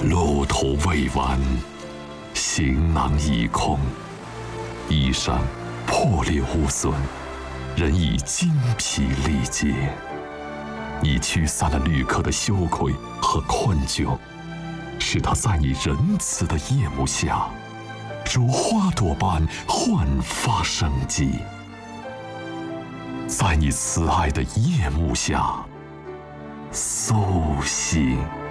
路途未完，行囊已空，衣裳破裂无损，人已精疲力竭。你驱散了旅客的羞愧和困窘，使他在你仁慈的夜幕下，如花朵般焕发生机。在你慈爱的夜幕下苏醒。